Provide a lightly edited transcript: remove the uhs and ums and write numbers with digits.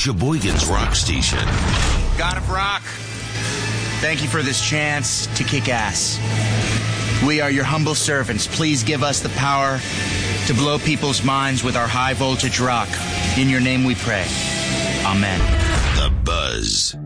Sheboygan's rock station. God of Rock, thank you for this chance to kick ass. We are your humble servants. Please give us the power to blow people's minds with our high voltage rock. In your name we pray. Amen. The Buzz.